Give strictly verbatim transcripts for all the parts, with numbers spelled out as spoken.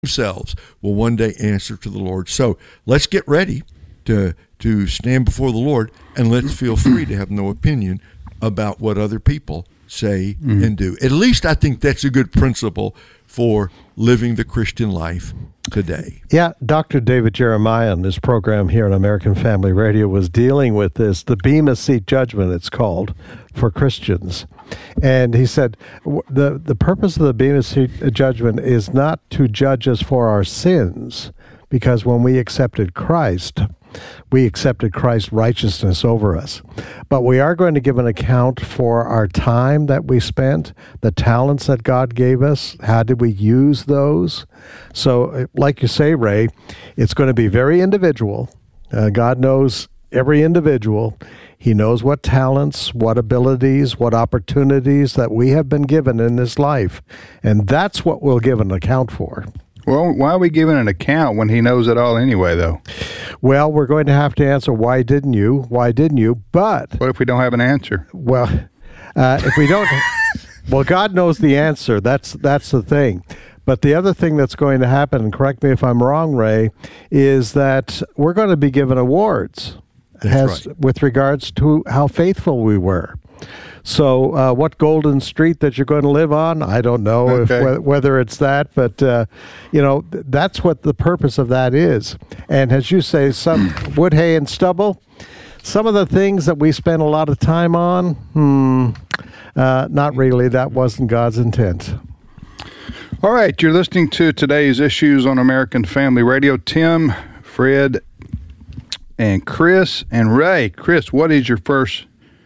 themselves will one day answer to the Lord. So let's get ready to to stand before the Lord, and let's feel free to have no opinion about what other people say mm. and do. At least I think that's a good principle for living the Christian life today. Yeah, Doctor David Jeremiah in this program here on American Family Radio was dealing with this, the Bema Seat Judgment, it's called, for Christians. And he said the, the purpose of the Bema Seat Judgment is not to judge us for our sins, because when we accepted Christ, we accepted Christ's righteousness over us. But we are going to give an account for our time that we spent, the talents that God gave us. How did we use those? So, like you say, Ray, it's going to be very individual. Uh, God knows every individual. He knows what talents, what abilities, what opportunities that we have been given in this life. And that's what we'll give an account for. Well, why are we giving an account when he knows it all anyway, though? Well, we're going to have to answer, why didn't you? Why didn't you? But... what if we don't have an answer? Well, uh, if we don't... well, God knows the answer. That's that's the thing. But the other thing that's going to happen, and correct me if I'm wrong, Ray, is that we're going to be given awards has, right. with regards to how faithful we were. So uh, what golden street that you're going to live on, I don't know okay. if, whether it's that, but, uh, you know, th- that's what the purpose of that is. And as you say, some wood, hay, and stubble, some of the things that we spend a lot of time on, hmm, uh, not really. That wasn't God's intent. All right, you're listening to today's Issues on American Family Radio. Tim, Fred, and Chris, and Ray. Chris, what is your first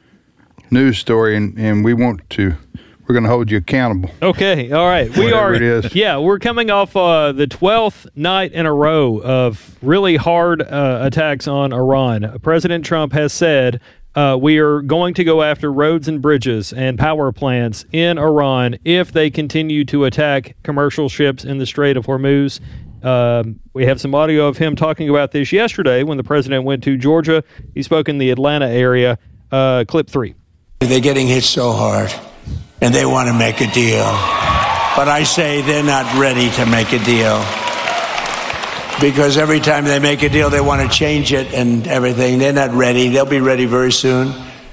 news story, and, and we want to, we're going to hold you accountable. Okay, all right. We are, it is. yeah, we're coming off uh, the twelfth night in a row of really hard uh, attacks on Iran. President Trump has said uh, we are going to go after roads and bridges and power plants in Iran if they continue to attack commercial ships in the Strait of Hormuz. Um, we have some audio of him talking about this yesterday when the president went to Georgia. He spoke in the Atlanta area. Uh, clip three. They're getting hit so hard, and they want to make a deal. But I say they're not ready to make a deal. Because every time they make a deal, they want to change it and everything. They're not ready. They'll be ready very soon.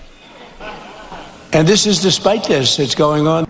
And this is despite this. It's going on.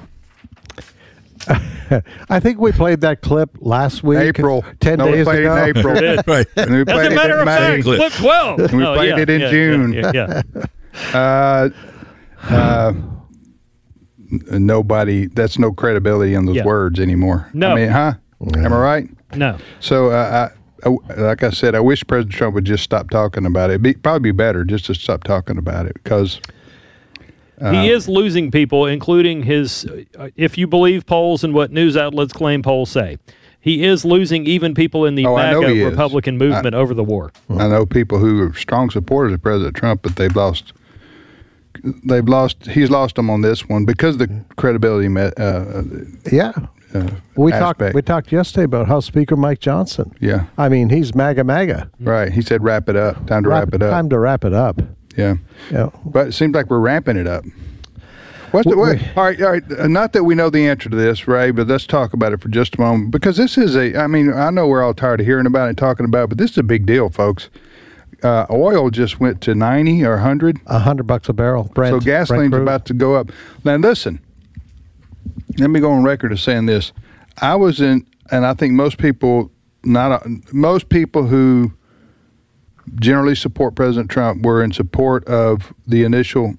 I think we played that clip last week. April. ten no, days we played ago. It in April. Right. And we As played a matter it in of May. fact, clip twelve. And we oh, played yeah, it in yeah, June. Yeah, yeah, yeah. Uh, uh, nobody, that's no credibility in those Yeah. words anymore. No. I mean, huh? Am I right? No. So, uh, I, I, like I said, I wish President Trump would just stop talking about it. It'd be, probably be better just to stop talking about it, because uh, he is losing people, including his, uh, if you believe polls and what news outlets claim polls say, he is losing even people in the Oh, I know he MAGA is. Republican movement I- over the war. I know people who are strong supporters of President Trump, but they've lost. They've lost. He's lost them on this one because of the credibility. Uh, Yeah. uh, We aspect. talked we talked yesterday about how Speaker Mike Johnson. Yeah. I mean, he's MAGA MAGA. Right. He said, "Wrap it up. Time to wrap, wrap it up." Time to wrap it up. Yeah. Yeah. But it seems like we're ramping it up. What's the Well, way? All right, all right. uh, Not that we know the answer to this, Ray, but let's talk about it for just a moment, because this is a. I mean, I know we're all tired of hearing about it, talking about it, but this is a big deal, folks. Uh, oil just went to ninety or a hundred. A hundred bucks a barrel. Brent, So gasoline's Brent crude. about to go up. Now listen, let me go on record as saying this. I was in, and I think most people, not most people who generally support President Trump were in support of the initial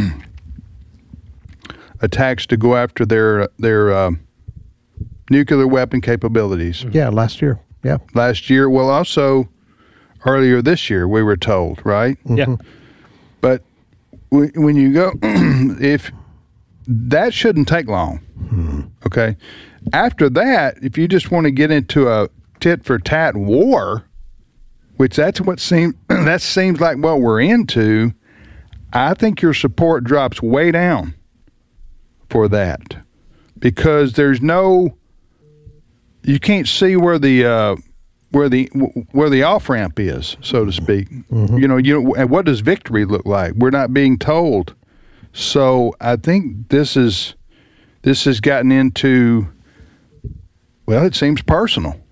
attacks to go after their their uh, nuclear weapon capabilities. Yeah, last year. Yeah. Last year, well, also earlier this year, we were told, right? Yeah. But w- when you go, if that shouldn't take long, Hmm. okay? After that, if you just want to get into a tit for tat war, which that's what seems that seems like what we're into, I think your support drops way down for that, because there's no, you can't see where the uh, where the where the off ramp is, so to speak. Mm-hmm. You know, you know, and what does victory look like? We're not being told. So I think this is this has gotten into, well, it seems personal.